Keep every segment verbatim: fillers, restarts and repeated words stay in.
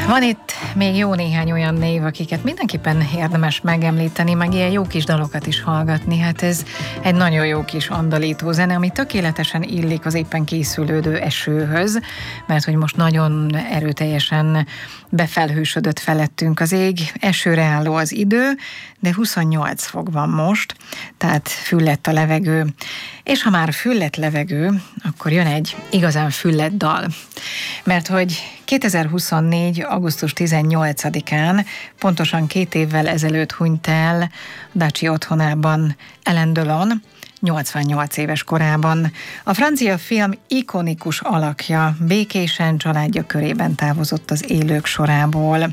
Van itt még jó néhány olyan név, akiket mindenképpen érdemes megemlíteni, meg ilyen jó kis dalokat is hallgatni. Hát ez egy nagyon jó kis andalító zene, ami tökéletesen illik az éppen készülődő esőhöz, mert hogy most nagyon erőteljesen befelhősödött felettünk az ég, esőre álló az idő, de huszonnyolc fok van most, tehát füllett a levegő. És ha már füllett levegő, akkor jön egy igazán füllett dal. Mert hogy kétezer-huszonnégy. augusztus tizennyolcadikán, pontosan két évvel ezelőtt hunyt el Dacsi otthonában Alain Delon, nyolcvannyolc éves korában. A francia film ikonikus alakja békésen családja körében távozott az élők sorából.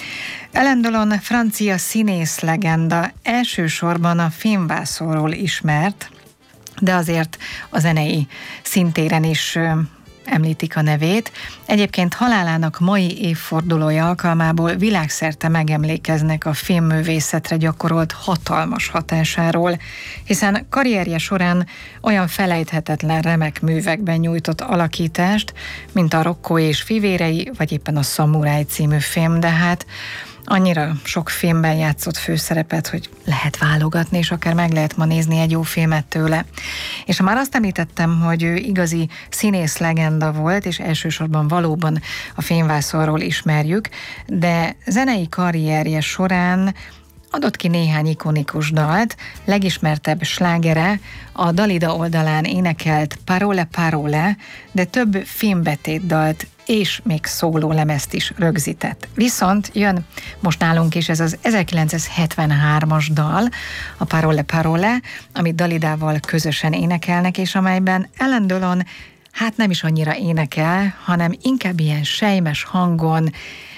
Alain Delon francia színész legenda, elsősorban a filmvászonról ismert, de azért a zenei szintéren is említik a nevét. Egyébként halálának mai évfordulója alkalmából világszerte megemlékeznek a filmművészetre gyakorolt hatalmas hatásáról, hiszen karrierje során olyan felejthetetlen remek művekben nyújtott alakítást, mint a Rocco és fivérei, vagy éppen a Szamuráj című film, de hát annyira sok filmben játszott főszerepet, hogy lehet válogatni, és akár meg lehet ma nézni egy jó filmet tőle. És ha már azt említettem, hogy ő igazi színész legenda volt, és elsősorban valóban a filmvászonról ismerjük, de zenei karrierje során adott ki néhány ikonikus dalt, legismertebb slágere a Dalida oldalán énekelt Parole Parole, de több filmbetétdalt és még szóló lemezt is rögzített. Viszont jön most nálunk is ez az ezerkilencszázhetvenhármas dal, a Parole Parole, amit Dalidával közösen énekelnek, és amelyben Alain Delon hát nem is annyira énekel, hanem inkább ilyen sejmes hangon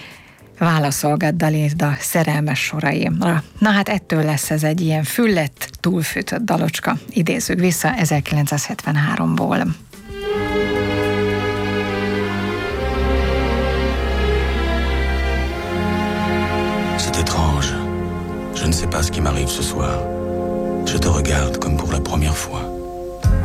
válaszolgat Dalida szerelmes soraimra. Na hát ettől lesz ez egy ilyen füllett, túlfűtött dalocska. Idézzük vissza ezerkilencszázhetvenháromból. C'est étrange. Je ne sais pas ce qui m'arrive ce soir. Je te regarde comme pour la première fois.